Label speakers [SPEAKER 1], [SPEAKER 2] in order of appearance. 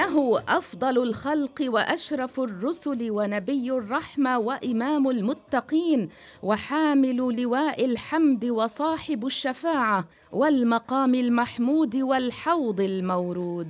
[SPEAKER 1] إنه أفضل الخلق وأشرف الرسل ونبي الرحمة وإمام المتقين وحامل لواء الحمد وصاحب الشفاعة والمقام المحمود والحوض المورود.